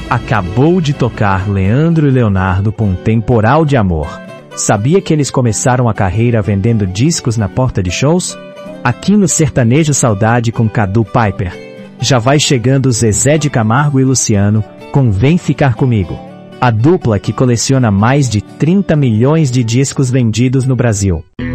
Acabou de tocar Leandro e Leonardo com um Temporal de Amor. Sabia que eles começaram a carreira vendendo discos na porta de shows? Aqui no Sertanejo Saudade com Cadu Piper. Já vai chegando Zezé de Camargo e Luciano com Vem Ficar Comigo. A dupla que coleciona mais de 30 milhões de discos vendidos no Brasil.